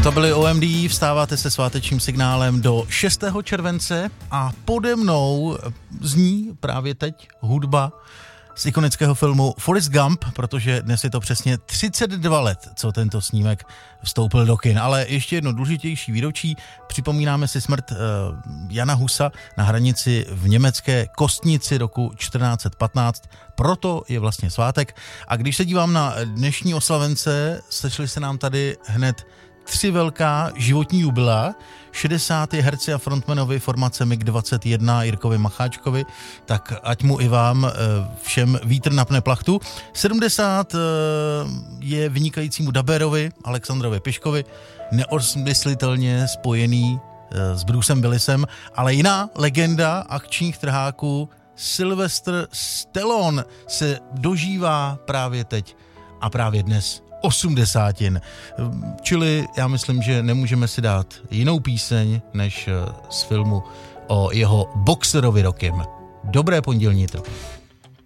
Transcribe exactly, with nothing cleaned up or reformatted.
To byly O M D, vstáváte se svátečním signálem do šestého července a pode mnou zní právě teď hudba z ikonického filmu Forrest Gump, protože dnes je to přesně třicet dva let, co tento snímek vstoupil do kin. Ale ještě jedno důležitější výročí, připomínáme si smrt uh, Jana Husa na hranici v německé Kostnici roku čtrnáct patnáct, proto je vlastně svátek. A když se dívám na dnešní oslavence, sešli se nám tady hned tři velká životní jubilea. šedesát je herci a frontmanovi formace M I G dvacet jedna Jirkovi Macháčkovi, tak ať mu i vám všem vítr napne plachtu. sedmdesát je vynikajícímu dabérovi Alexandrovi Piškovi, neosmyslitelně spojený s Brucem Willisem, ale jiná legenda akčních trháků Sylvester Stallone se dožívá právě teď a právě dnes osmdesátin. Čili já myslím, že nemůžeme si dát jinou píseň než z filmu o jeho boxerovi rokem. Dobré pondělní to.